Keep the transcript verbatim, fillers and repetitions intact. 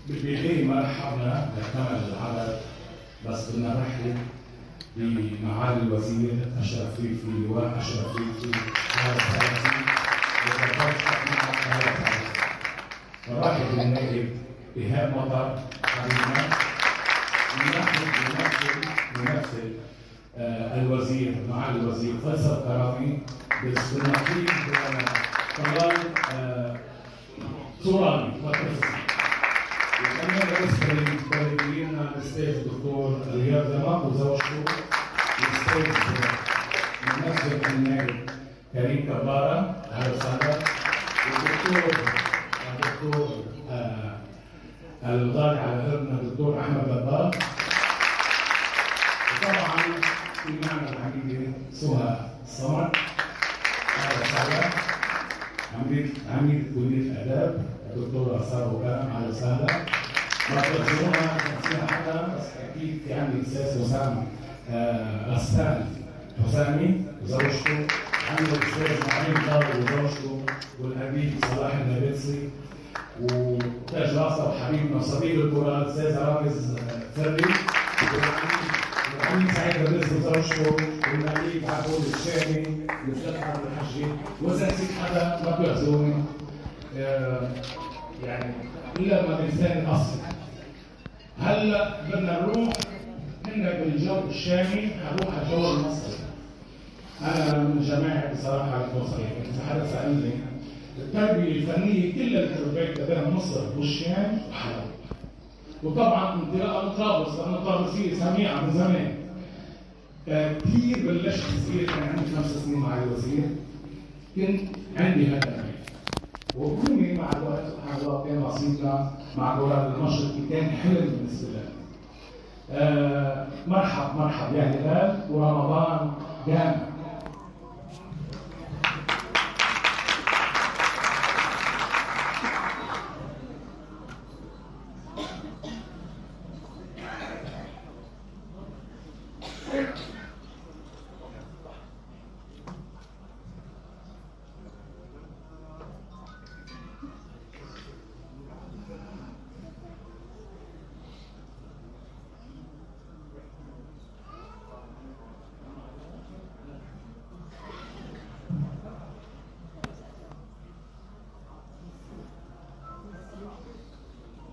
بالبداية ما رحبنا بكمل العدد، بس بدنا نرحب بمعالي الوزير أشرف فيفي، لواء أشرف فيفي، أهلا وسهلا فيك، أهلا وسهلا. نرحب بالنائب إيهاب مطر حبيبنا، ونرحب بممثل ممثل الوزير معالي الوزير فيصل كرامي بالنقيب طلال صوراني وترسي. وكمان رئيس القريبين الاستاذ الدكتور رياض زمق وزوجته الاستاذ ممثل النائب كريم كبارة، اهلا وسهلا. والدكتور الدكتور الغالي على قلبنا الدكتور احمد بدار. وطبعا في معنا العميده سهى الصمد، اهلا وسهلا. عميد عميد كليه الاداب الدكتوره ساره وكرم، اهلا وسهلا. ما تقدرونا فيها حدا، بس اكيد في عندي الاستاذ حسام غسان حسامي وزوجته، عندي الاستاذ معين طارق وزوجته، والحبيب صلاح النابلسي، وتاج راسه وحبيبنا وصديق الكره الاستاذ رامز فري، والعميد سعيد الرزق وزوجته، والنقيب عبود الشامي والاستاذ عبد الحجي. واذا نسيت حدا ما تحزنوني، يعني الا ما بلسان الاصل. هلا بدنا نروح هنا بالجو الشامي، هنروح على الجو المصري. انا من جماعه بصراحه المصري، اذا حدا سالني التربيه الفنيه كلها اللي تربيتها بين مصر والشام وحلب. وطبعا انطلاقه من طرابلس، لانه طرابلسيه سميعه من زمان. كثير بلشت صغير، كان عندي خمس سنين مع الوزير، كنت عندي هذا الميل. وكوني مع الوقت سبحان الله كان نصيبنا مع دوران المشرقي، كان حلم بالنسبه لنا. آه مرحب مرحب يا هلال، ورمضان جامع.